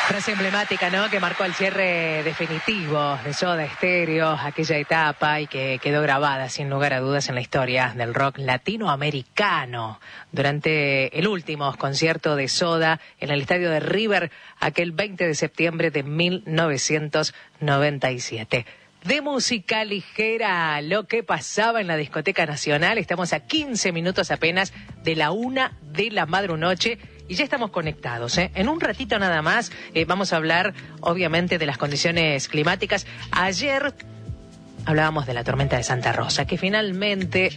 Frase emblemática, ¿no?, que marcó el cierre definitivo de Soda Stereo, aquella etapa, y que quedó grabada sin lugar a dudas en la historia del rock latinoamericano. Durante el último concierto de Soda en el estadio de River, aquel 20 de septiembre de 1997. De música ligera, lo que pasaba en la Discoteca Nacional. Estamos a 15 minutos apenas de la 1 de la madrunoche y ya estamos conectados, ¿eh? En un ratito nada más vamos a hablar, obviamente, de las condiciones climáticas. Ayer hablábamos de la tormenta de Santa Rosa, que finalmente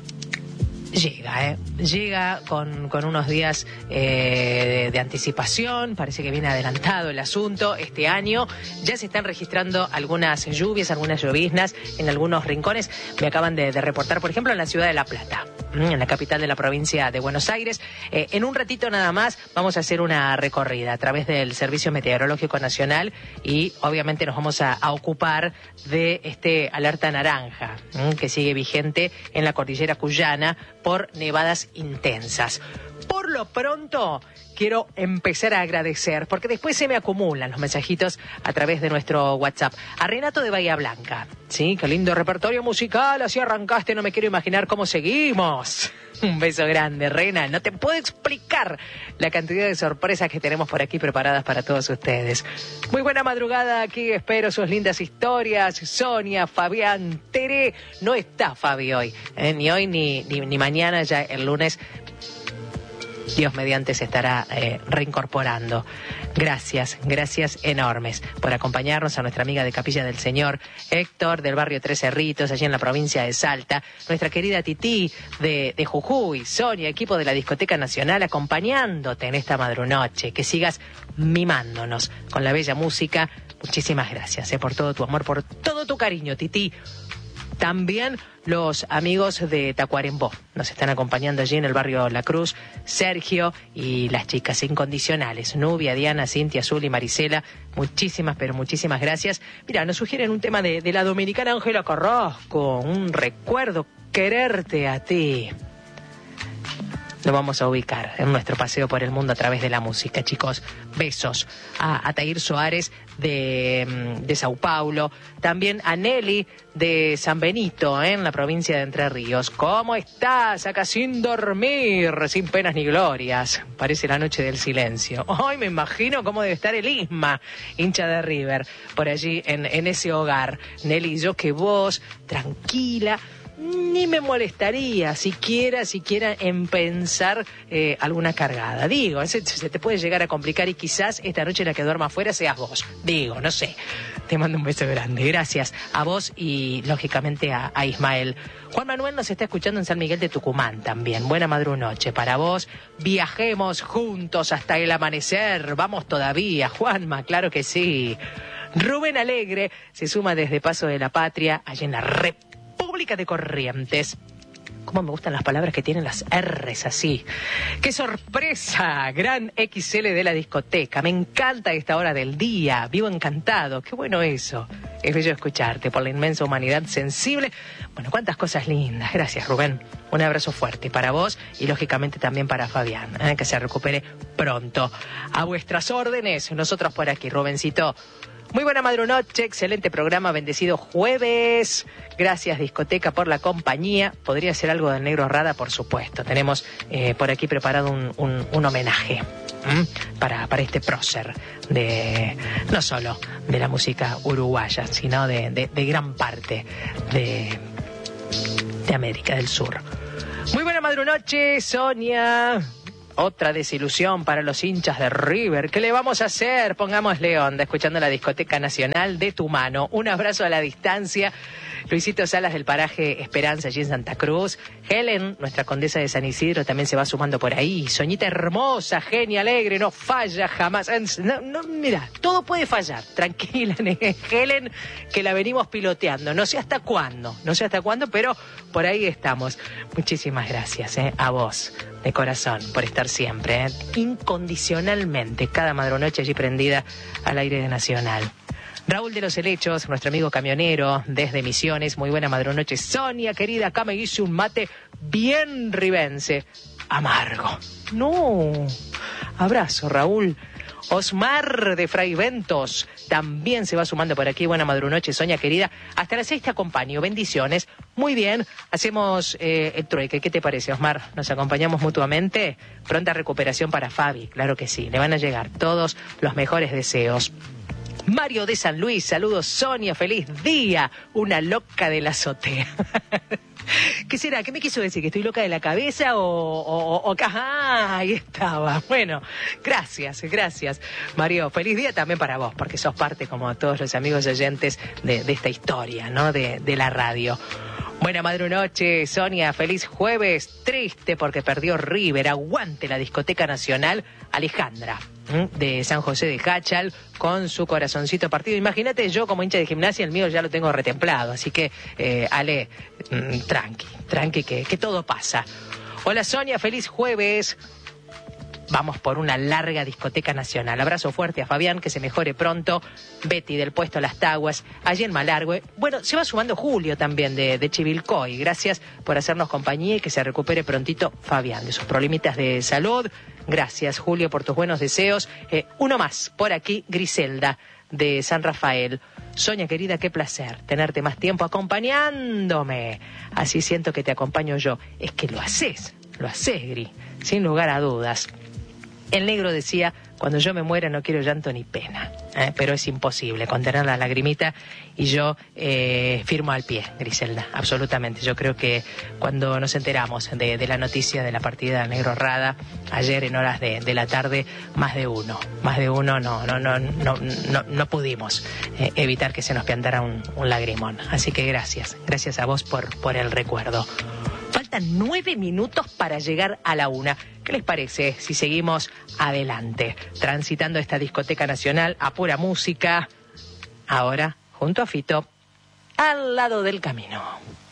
llega con unos días de anticipación. Parece que viene adelantado el asunto este año. Ya se están registrando algunas lluvias, algunas lloviznas en algunos rincones. Me acaban de reportar, por ejemplo, en la ciudad de La Plata, en la capital de la provincia de Buenos Aires. En un ratito nada más vamos a hacer una recorrida a través del Servicio Meteorológico Nacional y obviamente nos vamos a ocupar de este alerta naranja que sigue vigente en la cordillera cuyana por nevadas intensas. Por lo pronto, quiero empezar a agradecer, porque después se me acumulan los mensajitos a través de nuestro WhatsApp. A Renato de Bahía Blanca. Sí, qué lindo repertorio musical, así arrancaste, no me quiero imaginar cómo seguimos. Un beso grande, Rena. No te puedo explicar la cantidad de sorpresas que tenemos por aquí preparadas para todos ustedes. Muy buena madrugada aquí, espero sus lindas historias. Sonia, Fabián, Tere. No está Fabi hoy, ni hoy ni mañana, ya el lunes. Dios mediante se estará reincorporando. Gracias enormes por acompañarnos. A nuestra amiga de Capilla del Señor, Héctor, del barrio Tres Cerritos, allí en la provincia de Salta. Nuestra querida Tití de Jujuy. Sonia, equipo de la Discoteca Nacional, acompañándote en esta madrunoche. Que sigas mimándonos con la bella música. Muchísimas gracias por todo tu amor, por todo tu cariño, Tití. También los amigos de Tacuarembó nos están acompañando allí en el barrio La Cruz. Sergio y las chicas incondicionales, Nubia, Diana, Cintia, Azul y Marisela. Muchísimas, pero muchísimas gracias. Mira, nos sugieren un tema de la dominicana Ángela Carrasco, un recuerdo, Quererte a ti. Lo vamos a ubicar en nuestro paseo por el mundo a través de la música, chicos. Besos a Atair Soares de Sao Paulo. También a Nelly de San Benito, en la provincia de Entre Ríos. ¿Cómo estás? Acá sin dormir, sin penas ni glorias. Parece la noche del silencio. Ay, me imagino cómo debe estar el Isma, hincha de River, por allí en ese hogar. Nelly, yo que vos, tranquila. Ni me molestaría siquiera en pensar alguna cargada. Digo, se te puede llegar a complicar y quizás esta noche la que duerma afuera seas vos. Digo, no sé. Te mando un beso grande. Gracias a vos y, lógicamente, a Ismael. Juan Manuel nos está escuchando en San Miguel de Tucumán también. Buena madrunoche para vos. Viajemos juntos hasta el amanecer. Vamos todavía, Juanma, claro que sí. Rubén Alegre se suma desde Paso de la Patria, allí en la República de Corrientes. Cómo me gustan las palabras que tienen las R's así. ¡Qué sorpresa! Gran XL de la discoteca. Me encanta esta hora del día. Vivo encantado. Qué bueno eso. Es bello escucharte por la inmensa humanidad sensible. Bueno, cuántas cosas lindas. Gracias, Rubén. Un abrazo fuerte para vos y, lógicamente, también para Fabián. Que se recupere pronto. A vuestras órdenes. Nosotros por aquí, Rubencito. Muy buena madrunoche, excelente programa, bendecido jueves. Gracias, discoteca, por la compañía. Podría ser algo del Negro Rada, por supuesto. Tenemos por aquí preparado un homenaje para este prócer de no solo de la música uruguaya, sino de gran parte de América del Sur. Muy buena madrunoche, Sonia. Otra desilusión para los hinchas de River. ¿Qué le vamos a hacer? Pongámosle onda, escuchando la Discoteca Nacional de tu mano. Un abrazo a la distancia. Luisito Salas del paraje Esperanza, allí en Santa Cruz. Helen, nuestra condesa de San Isidro, también se va sumando por ahí. Soñita hermosa, genia, alegre, no falla jamás. No, mira, todo puede fallar. Tranquila, Helen, que la venimos piloteando. No sé hasta cuándo, pero por ahí estamos. Muchísimas gracias a vos, de corazón, por estar siempre, incondicionalmente, cada madrunoche allí prendida al aire de Nacional. Raúl de los Helechos, nuestro amigo camionero desde Misiones. Muy buena madrunoche. Sonia, querida, acá me hice un mate bien ribense. Amargo. No. Abrazo, Raúl. Osmar de Fray Ventos también se va sumando por aquí. Buena madrunoche, Sonia querida. Hasta las 6 te acompaño. Bendiciones. Muy bien, hacemos el trueque. ¿Qué te parece, Osmar? ¿Nos acompañamos mutuamente? Pronta recuperación para Fabi, claro que sí. Le van a llegar todos los mejores deseos. Mario de San Luis, saludos Sonia, feliz día, una loca de la azotea. ¿Qué será? ¿Qué me quiso decir? ¿Que estoy loca de la cabeza o ahí estaba? Bueno, gracias. Mario, feliz día también para vos, porque sos parte, como todos los amigos oyentes, de esta historia, ¿no? De la radio. Buena madrunoche, Sonia, feliz jueves, triste porque perdió River, aguante la discoteca nacional, Alejandra, de San José de Jáchal, con su corazoncito partido. Imagínate, yo como hincha de Gimnasia, el mío ya lo tengo retemplado, así que, Ale, tranqui, que todo pasa. Hola Sonia, feliz jueves. Vamos por una larga discoteca nacional. Abrazo fuerte a Fabián, que se mejore pronto. Betty del puesto Las Taguas, allí en Malargüe. Bueno, se va sumando Julio también de Chivilcoy. Gracias por hacernos compañía y que se recupere prontito Fabián de sus problemitas de salud. Gracias, Julio, por tus buenos deseos. Uno más, por aquí, Griselda de San Rafael. Sonia querida, qué placer tenerte más tiempo acompañándome. Así siento que te acompaño yo. Es que lo haces, Gris, sin lugar a dudas. El negro decía, cuando yo me muera no quiero llanto ni pena, pero es imposible contener la lagrimita y yo firmo al pie, Griselda, absolutamente. Yo creo que cuando nos enteramos de la noticia de la partida del negro Rada, ayer en horas de la tarde, más de uno no pudimos evitar que se nos piantara un lagrimón. Así que gracias a vos por el recuerdo. Faltan 9 minutos para llegar a la 1. ¿Qué les parece si seguimos adelante, transitando esta discoteca nacional a pura música? Ahora, junto a Fito, al lado del camino.